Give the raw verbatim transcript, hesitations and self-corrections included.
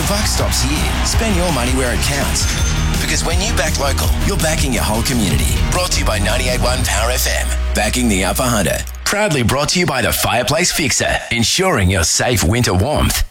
buck stops here. Spend your money where it counts. Because when you back local, you're backing your whole community. Brought to you by ninety-eight point one Power F M. Backing the Upper Hunter. Proudly brought to you by the Fireplace Fixer. Ensuring your safe winter warmth.